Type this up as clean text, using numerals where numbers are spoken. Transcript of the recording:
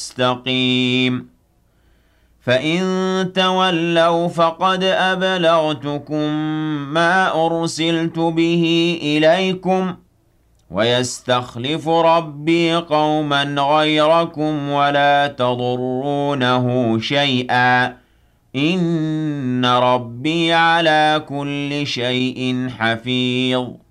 مستقيم فإن تولوا فقد أبلغتكم ما أرسلت به إليكم ويستخلف ربي قوما غيركم ولا تضرونه شيئا إن ربي على كل شيء حفيظ